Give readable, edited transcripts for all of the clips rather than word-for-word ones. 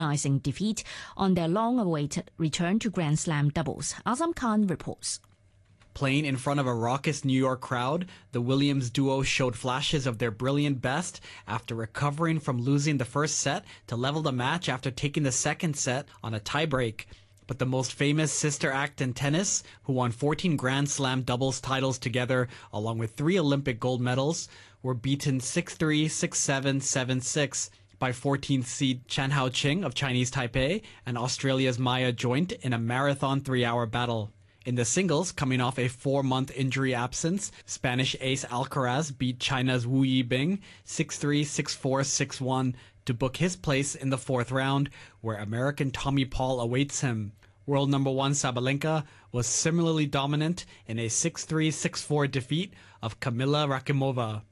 defeat on their long-awaited return to Grand Slam doubles. Azam Khan reports. Playing in front of a raucous New York crowd, the Williams duo showed flashes of their brilliant best after recovering from losing the first set to level the match after taking the second set on a tiebreak. But the most famous sister act in tennis, who won 14 Grand Slam doubles titles together along with 3 Olympic gold medals, were beaten 6-3, 6-7, 7-6 by 14th seed Chan Hao Ching of Chinese Taipei and Australia's Maya Joint in a marathon 3-hour battle. In the singles, coming off a 4-month injury absence, Spanish ace Alcaraz beat China's Wu Yibing 6-3, 6-4, 6-1 to book his place in the 4th round, where American Tommy Paul awaits him. World number 1 Sabalenka was similarly dominant in a 6-3, 6-4 defeat of Kamila Rakimova.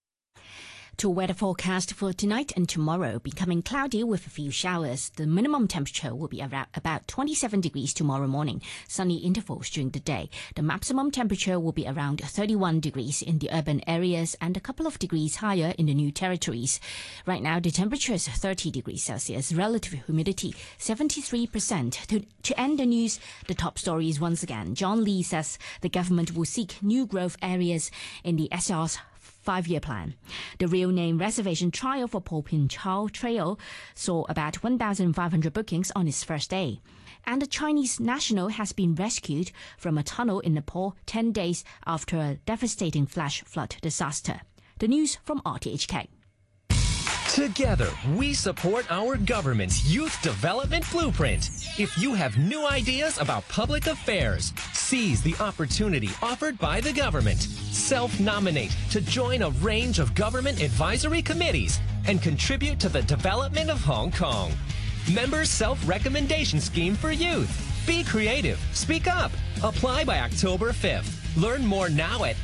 To weather forecast for tonight and tomorrow, becoming cloudy with a few showers. The minimum temperature will be around about 27 degrees tomorrow morning, sunny intervals during the day. The maximum temperature will be around 31 degrees in the urban areas and a couple of degrees higher in the new territories. Right now, the temperature is 30 degrees Celsius, relative humidity 73%. To end the news, the top story is once again. John Lee says the government will seek new growth areas in the SR's 5-year plan. The real name reservation trial for Po Pin Chao Trail saw about 1,500 bookings on its first day. And a Chinese national has been rescued from a tunnel in Nepal 10 days after a devastating flash flood disaster. The news from RTHK. Together, we support our government's Youth Development Blueprint. If you have new ideas about public affairs, seize the opportunity offered by the government. Self-nominate to join a range of government advisory committees and contribute to the development of Hong Kong. Members' Self-Recommendation Scheme for Youth. Be creative. Speak up. Apply by October 5th. Learn more now at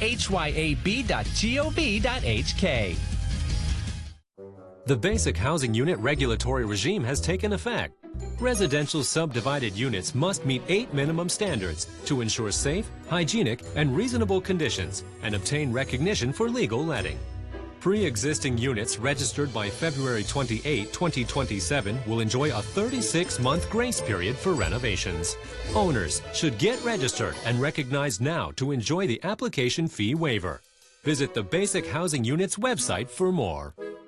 hyab.gov.hk. The Basic Housing Unit regulatory regime has taken effect. Residential subdivided units must meet 8 minimum standards to ensure safe, hygienic, and reasonable conditions and obtain recognition for legal letting. Pre-existing units registered by February 28, 2027 will enjoy a 36-month grace period for renovations. Owners should get registered and recognized now to enjoy the application fee waiver. Visit the Basic Housing Unit's website for more.